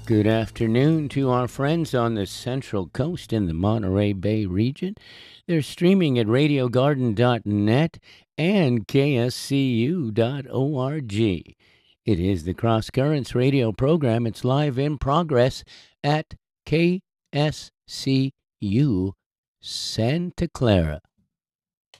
Good afternoon to our friends on the Central Coast in the Monterey Bay region. They're streaming at radiogarden.net and kscu.org. It is the Cross Currents radio program. It's live in progress at KSCU Santa Clara.